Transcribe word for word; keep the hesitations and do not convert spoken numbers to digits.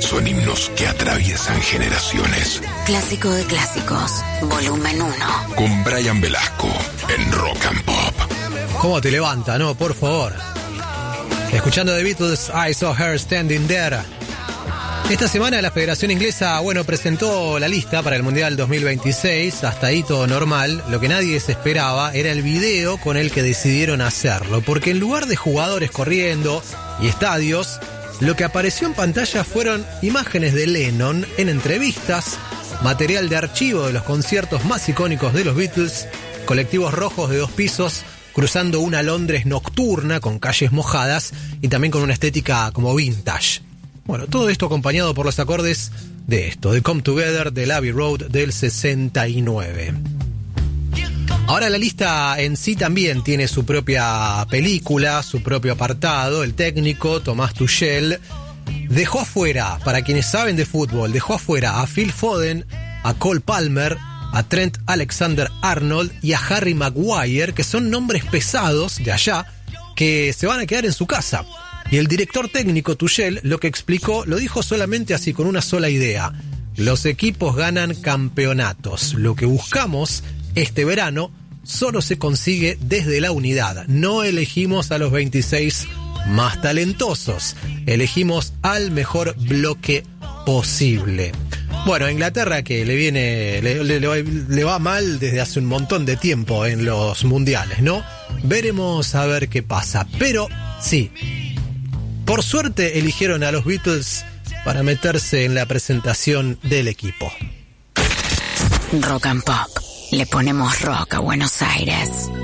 son himnos que atraviesan generaciones. Clásico de clásicos, volumen uno. Con Brian Velasco en Rock and Pop. ¿Cómo te levanta, no? Por favor. Escuchando The Beatles, I Saw Her Standing There. Esta semana la Federación Inglesa, bueno, presentó la lista para el Mundial dos mil veintiséis. Hasta ahí todo normal. Lo que nadie se esperaba era el video con el que decidieron hacerlo. Porque en lugar de jugadores corriendo y estadios, lo que apareció en pantalla fueron imágenes de Lennon en entrevistas, material de archivo de los conciertos más icónicos de los Beatles, colectivos rojos de dos pisos cruzando una Londres nocturna con calles mojadas y también con una estética como vintage. Bueno, todo esto acompañado por los acordes de esto, de Come Together del Abbey Road del sesenta y nueve. Ahora la lista en sí también tiene su propia película, su propio apartado. El técnico, Thomas Tuchel, dejó afuera, para quienes saben de fútbol, dejó afuera a Phil Foden, a Cole Palmer, a Trent Alexander-Arnold y a Harry Maguire, que son nombres pesados de allá, que se van a quedar en su casa. Y el director técnico Tuchel lo que explicó, lo dijo solamente así, con una sola idea. Los equipos ganan campeonatos. Lo que buscamos este verano solo se consigue desde la unidad. No elegimos a los veintiséis más talentosos. Elegimos al mejor bloque posible. Bueno, a Inglaterra, que le viene le, le, le va mal desde hace un montón de tiempo en los mundiales, ¿no? Veremos a ver qué pasa. Pero sí, por suerte eligieron a los Beatles para meterse en la presentación del equipo. Rock and Pop. Le ponemos rock a Buenos Aires.